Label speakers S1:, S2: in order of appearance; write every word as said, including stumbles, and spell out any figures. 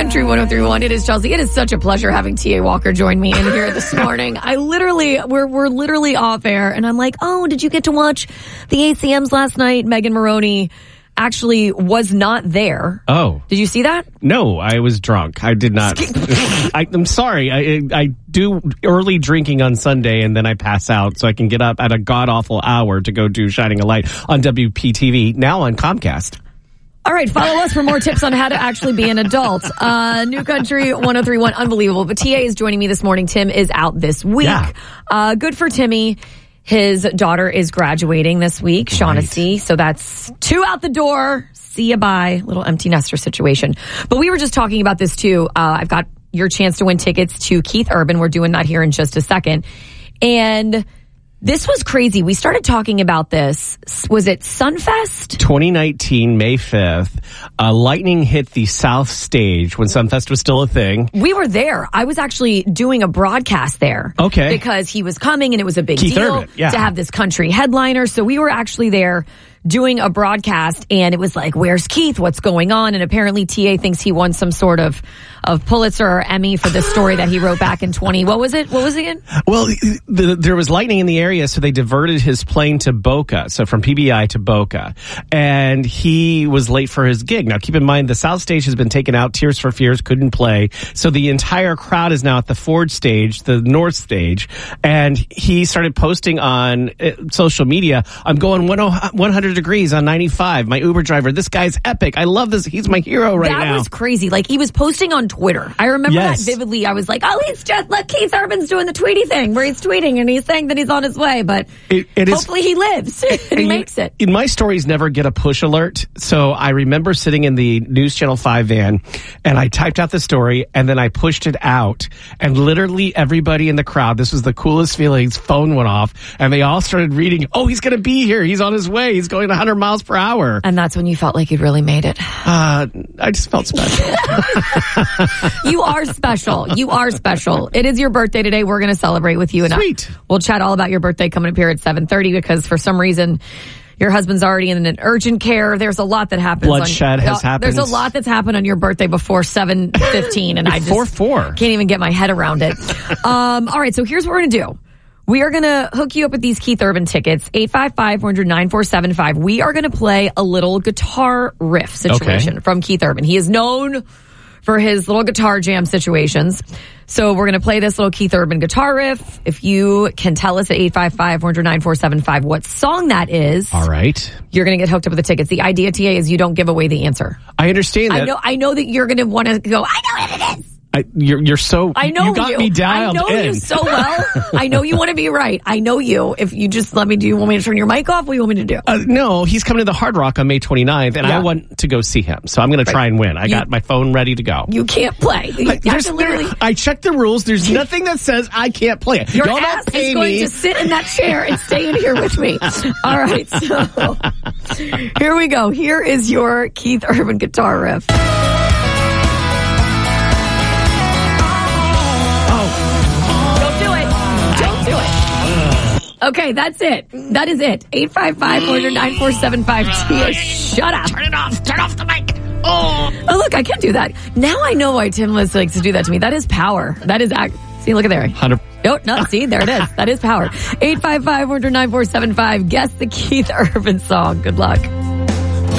S1: Country one oh three point one. It is Chelsea. It is such a pleasure having T A Walker join me in here this morning. I literally, we're we're literally off air, and I'm like, oh, did you get to watch the A C Ms last night? Megan Maroney actually was not there.
S2: Oh.
S1: Did you see that?
S2: No, I was drunk. I did not. I, I'm sorry. I I do early drinking on Sunday, and then I pass out so I can get up at a god-awful hour to go do Shining a Light on W P T V, now on Comcast.
S1: All right, follow us for more tips on how to actually be an adult. Uh, New Country one oh three point one, unbelievable. But T A is joining me this morning. Tim is out this week.
S2: Yeah.
S1: Uh, good for Timmy. His daughter is graduating this week, Shaughnessy.
S2: Right.
S1: So that's two out the door. See ya, bye. Little empty nester situation. But we were just talking about this too. Uh, I've got your chance to win tickets to Keith Urban. We're doing that here in just a second. And this was crazy. We started talking about this. Was it Sunfest?
S2: twenty nineteen, May fifth. Uh, lightning hit the South Stage when Sunfest was still a thing.
S1: We were there. I was actually doing a broadcast there.
S2: Okay.
S1: Because he was coming and it was a big
S2: Keith
S1: deal
S2: Urban, yeah.
S1: to have this country headliner. So we were actually there doing a broadcast, and it was like, where's Keith? What's going on? And apparently T A thinks he won some sort of, of Pulitzer or Emmy for this story that he wrote back in twenty. What was it? What was it again?
S2: Well, the, there was lightning in the area, so they diverted his plane to Boca, so from P B I to Boca. And he was late for his gig. Now, keep in mind, the South Stage has been taken out. Tears for Fears couldn't play. So the entire crowd is now at the Ford Stage, the North Stage. And he started posting on uh, social media, I'm going one hundred degrees on ninety-five. My Uber driver, this guy's epic. I love this. He's my hero right
S1: that
S2: now.
S1: That was crazy. Like, he was posting on Twitter. I remember
S2: Yes.
S1: that vividly. I was like, oh, he's just, look, Keith Urban's doing the tweety thing where he's tweeting and he's saying that he's on his way. But
S2: it, it
S1: hopefully
S2: is,
S1: he lives and he
S2: and
S1: makes
S2: you,
S1: it.
S2: In my stories never get a push alert. So I remember sitting in the News Channel five van, and I typed out the story, and then I pushed it out, and literally everybody in the crowd, this was the coolest feelings, phone went off, and they all started reading, oh, he's going to be here. He's on his way. He's going one hundred miles per hour.
S1: And that's when you felt like you'd really made it.
S2: Uh, I just felt special.
S1: You are special. You are special. It is your birthday today. We're going to celebrate with you. And
S2: Sweet.
S1: I, we'll chat all about your birthday coming up here at seven thirty because for some reason your husband's already in an urgent care. There's a lot that happens.
S2: Bloodshed
S1: on,
S2: has
S1: uh,
S2: happened.
S1: There's a lot that's happened on your birthday before seven fifteen, and I just
S2: four four.
S1: can't even get my head around it. Um, all right, so here's what we're going to do. We are going to hook you up with these Keith Urban tickets, eight five five, four hundred, nine four seven five. We are going to play a little guitar riff situation
S2: Okay.
S1: from Keith Urban. He is known for his little guitar jam situations. So we're going to play this little Keith Urban guitar riff. If you can tell us at eight five five, four hundred, nine four seven five what song that is,
S2: All right.
S1: you're going to get hooked up with the tickets. The idea, T A, is you don't give away the answer.
S2: I understand that.
S1: I know, I know that you're going to want to go, I know what it is.
S2: I, you're, you're so,
S1: I know
S2: you got
S1: you.
S2: me dialed
S1: I know
S2: in.
S1: you so well. I know you want to be right. I know you. If you just let me, do you want me to turn your mic off? What do you want me to do?
S2: Uh, no, he's coming to the Hard Rock on May twenty-ninth, and
S1: Yeah.
S2: I want to go see him. So I'm going to try and win. I
S1: You-
S2: got my phone ready to go.
S1: You can't play. You
S2: I,
S1: have
S2: there's-
S1: to literally.
S2: there- I checked the rules. There's nothing that says I can't play it.
S1: Your
S2: Y'all
S1: ass
S2: don't pay
S1: is going
S2: me.
S1: to sit in that chair and stay in here with me. All right, so here we go. Here is your Keith Urban guitar riff. Don't do it. Don't do it. Okay, that's it. That is it. eight five five, four hundred, nine four seven five. T A, shut up.
S2: Turn it off. Turn off the mic. Oh.
S1: Oh, look, I can do that. Now I know why Tim likes to do that to me. That is power. That is act. See, look at there.
S2: one hundred
S1: No, no, see, there it is. That is power. eight five five, four hundred, nine four seven five. Guess the Keith Urban song. Good luck.